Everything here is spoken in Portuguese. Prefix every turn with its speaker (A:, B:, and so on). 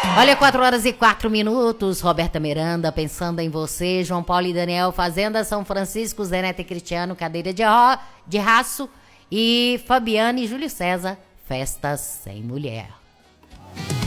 A: Olha, 4 horas e 4 minutos. Roberta Miranda, pensando em você. João Paulo e Daniel, Fazenda São Francisco. Zenete e Cristiano, Cadeira de Raço. E Fabiane e Júlio César, Festas Sem Mulher.